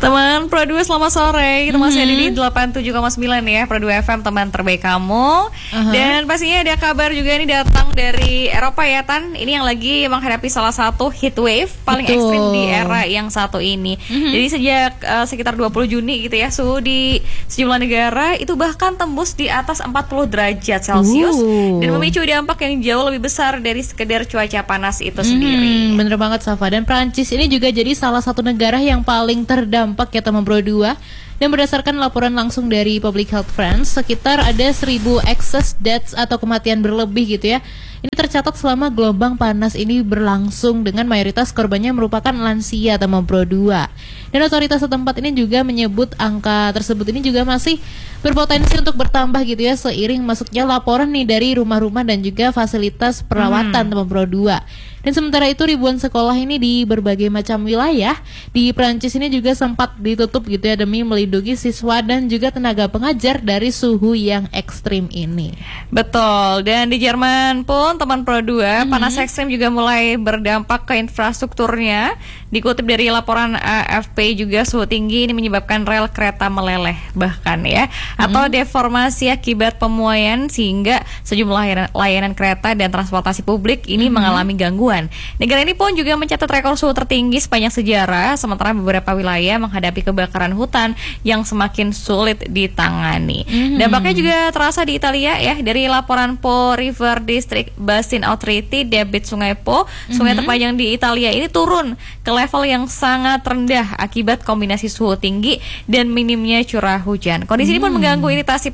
Teman Pro 2 selamat sore. Kita masih ada di 87,9 ya Pro 2 FM, teman terbaik kamu. Dan pastinya ada kabar juga ini datang dari Eropa ya Tan. Ini yang lagi menghadapi salah satu heat wave paling ekstrim di era yang satu ini. Jadi sejak sekitar 20 Juni gitu ya, suhu di sejumlah negara itu bahkan tembus di atas 40 derajat Celcius dan memicu dampak yang jauh lebih besar dari sekedar cuaca panas itu sendiri. Bener banget Safa. Dan Prancis ini juga jadi salah satu negara yang paling terdampak ya teman Pro 2. Dan berdasarkan laporan langsung dari Public Health France, sekitar ada 1.000 excess deaths atau kematian berlebih gitu ya. Ini tercatat selama gelombang panas ini berlangsung, dengan mayoritas korbannya merupakan lansia teman Pro 2. Dan otoritas setempat ini juga menyebut angka tersebut ini juga masih berpotensi untuk bertambah gitu ya, seiring masuknya laporan nih dari rumah-rumah dan juga fasilitas perawatan teman Pro 2. Dan sementara itu ribuan sekolah ini di berbagai macam wilayah di Prancis ini juga sempat ditutup gitu ya, demi melindungi siswa dan juga tenaga pengajar dari suhu yang ekstrim ini. Betul. Dan di Jerman pun teman Pro 2, panas ekstrim juga mulai berdampak ke infrastrukturnya. Dikutip dari laporan AFP juga, suhu tinggi ini menyebabkan rel kereta meleleh bahkan ya, atau deformasi akibat pemuaian, sehingga sejumlah layanan kereta dan transportasi publik ini mengalami gangguan. Negara ini pun juga mencatat rekor suhu tertinggi sepanjang sejarah, sementara beberapa wilayah menghadapi kebakaran hutan yang semakin sulit ditangani. Dampaknya juga terasa di Italia ya. Dari laporan Po River District Basin Authority, debit Sungai Po, sungai terpanjang di Italia ini turun ke level yang sangat rendah akibat kombinasi suhu tinggi dan minimnya curah hujan. Kondisi ini pun mengganggu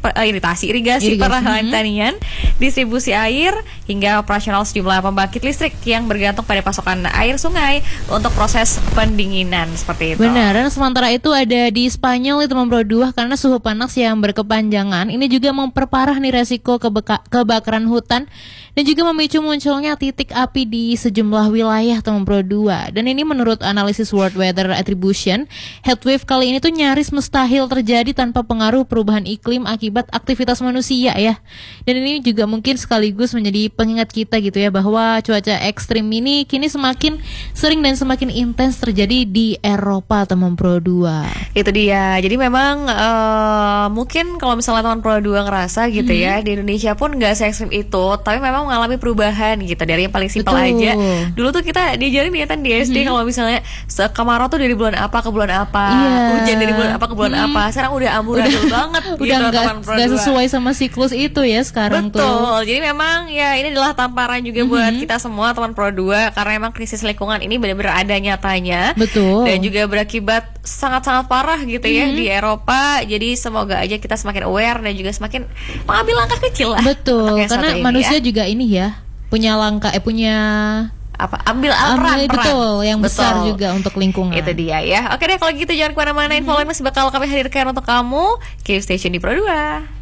irigasi pertanian, distribusi air, hingga operasional sejumlah pembangkit listrik yang bergantung pada pasokan air sungai untuk proses pendinginan seperti itu. Benar. Dan sementara itu ada di Spanyol itu memproduksi, karena suhu panas yang berkepanjangan ini juga memperparah nih resiko kebakaran hutan dan juga memicu munculnya titik api di sejumlah wilayah teman Pro 2. Dan ini menurut analisis World Weather Attribution, heatwave kali ini tuh nyaris mustahil terjadi tanpa pengaruh perubahan iklim akibat aktivitas manusia ya. Dan ini juga mungkin sekaligus menjadi pengingat kita gitu ya, bahwa cuaca ekstrim ini kini semakin sering dan semakin intens terjadi di Eropa teman Pro 2. Itu dia. Jadi memang mungkin kalau misalnya teman Pro 2 ngerasa gitu ya, di Indonesia pun nggak se-ekstrim itu, tapi memang mengalami perubahan gitu. Dari yang paling simpel aja, dulu tuh kita diajarin ya kan di SD, kalau misalnya kemarau tuh dari bulan apa ke bulan apa, hujan dari bulan apa ke bulan apa. Sekarang udah amburadul banget udah nggak sesuai sama siklus itu ya sekarang. Betul. Jadi memang ya ini adalah tamparan juga buat kita semua teman Pro 2, karena memang krisis lingkungan ini benar-benar ada nyatanya. Betul. Dan juga berakibat sangat-sangat parah gitu ya di Eropa. Jadi semoga aja kita semakin aware dan juga semakin mengambil langkah kecil lah. Betul. Karena manusia juga ini ya punya ambil peran. Betul, yang besar juga untuk lingkungan. Itu dia ya. Oke deh, kalau gitu jangan kemana-mana, info lain masih bakal kami hadirkan untuk kamu. Keep station di Pro 2.